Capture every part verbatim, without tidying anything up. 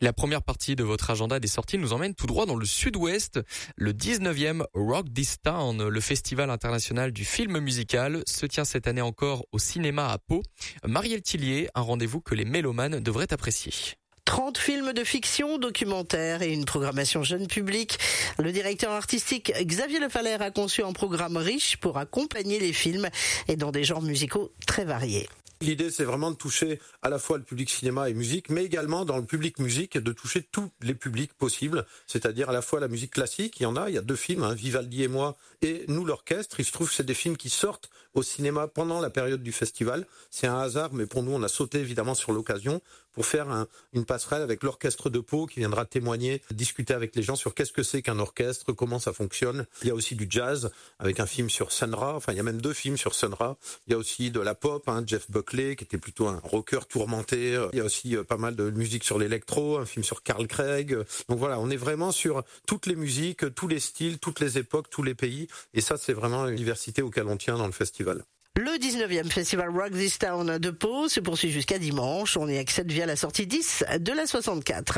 La première partie de votre agenda des sorties nous emmène tout droit dans le sud-ouest. Le dix-neuvième Rock This Town, le festival international du film musical, se tient cette année encore au cinéma à Pau. Marielle Tillier, un rendez-vous que les mélomanes devraient apprécier. trente films de fiction, documentaires et une programmation jeune public. Le directeur artistique Xavier Le Fallers a conçu un programme riche pour accompagner les films et dans des genres musicaux très variés. L'idée, c'est vraiment de toucher à la fois le public cinéma et musique, mais également dans le public musique, de toucher tous les publics possibles, c'est-à-dire à la fois la musique classique, il y en a, il y a deux films, hein, Vivaldi et moi, et Nous l'orchestre. Il se trouve que c'est des films qui sortent au cinéma pendant la période du festival. C'est un hasard, mais pour nous, on a sauté évidemment sur l'occasion pour faire un, une passerelle avec l'orchestre de Pau qui viendra témoigner, discuter avec les gens sur qu'est-ce que c'est qu'un orchestre, comment ça fonctionne. Il y a aussi du jazz avec un film sur Sun Ra, enfin il y a même deux films sur Sun Ra. Il y a aussi de la pop, hein, Jeff Buckley qui était plutôt un rocker tourmenté. Il y a aussi pas mal de musique sur l'électro, un film sur Carl Craig. Donc voilà, on est vraiment sur toutes les musiques, tous les styles, toutes les époques, tous les pays. Et ça, c'est vraiment une diversité auquel on tient dans le festival. Le dix-neuvième Festival Rock This Town de Pau se poursuit jusqu'à dimanche. On y accède via la sortie dix de la soixante-quatre.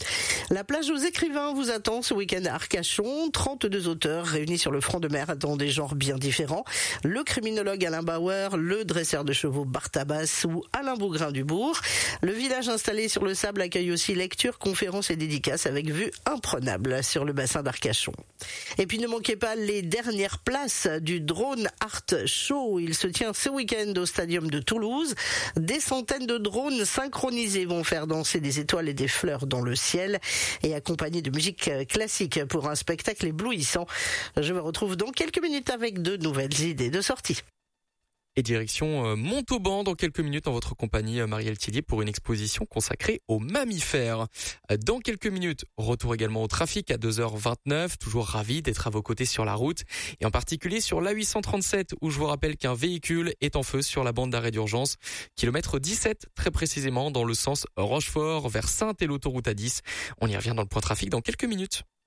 La plage aux écrivains vous attend ce week-end à Arcachon. trente-deux auteurs réunis sur le front de mer dans des genres bien différents. Le criminologue Alain Bauer, le dresseur de chevaux Bart Abbas ou Alain Bougrain-Dubourg. Le village installé sur le sable accueille aussi lectures, conférences et dédicaces avec vue imprenable sur le bassin d'Arcachon. Et puis ne manquez pas les dernières places du Drone Art Show. Il se tient ce week-end au Stadium de Toulouse. Des centaines de drones synchronisés vont faire danser des étoiles et des fleurs dans le ciel et accompagné de musique classique pour un spectacle éblouissant. Je vous retrouve dans quelques minutes avec de nouvelles idées de sortie. Et direction Montauban dans quelques minutes en votre compagnie, Marielle Tillier, pour une exposition consacrée aux mammifères. Dans quelques minutes, retour également au trafic à deux heures vingt-neuf. Toujours ravi d'être à vos côtés sur la route et en particulier sur l'A huit cent trente-sept où je vous rappelle qu'un véhicule est en feu sur la bande d'arrêt d'urgence. Kilomètre dix-sept très précisément dans le sens Rochefort vers Saintes et l'autoroute A dix. On y revient dans le point trafic dans quelques minutes.